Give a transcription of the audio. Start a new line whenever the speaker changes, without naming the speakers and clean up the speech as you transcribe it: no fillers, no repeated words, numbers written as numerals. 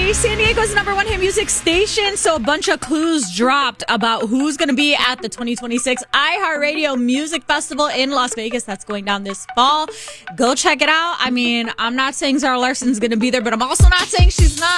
San Diego's number one hit music station. So a bunch of clues dropped about who's going to be at the 2026 iHeartRadio Music Festival in Las Vegas. That's going down this fall. Go check it out. I mean, I'm not saying Zara Larson's going to be there, but I'm also not saying she's not.